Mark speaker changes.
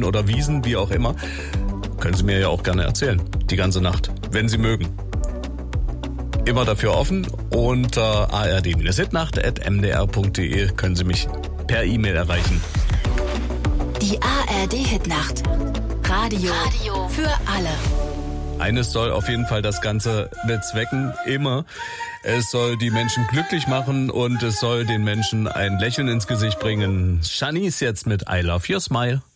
Speaker 1: Feldern oder Wiesen, wie auch immer. Können Sie mir ja auch gerne erzählen, die ganze Nacht, wenn Sie mögen. Immer dafür offen. Unter ard-hitnacht@mdr.de können Sie mich per E-Mail erreichen.
Speaker 2: Die ARD-Hitnacht. Radio für alle.
Speaker 1: Eines soll auf jeden Fall das Ganze bezwecken, immer. Es soll die Menschen glücklich machen und es soll den Menschen ein Lächeln ins Gesicht bringen. Shanice jetzt mit I Love Your Smile.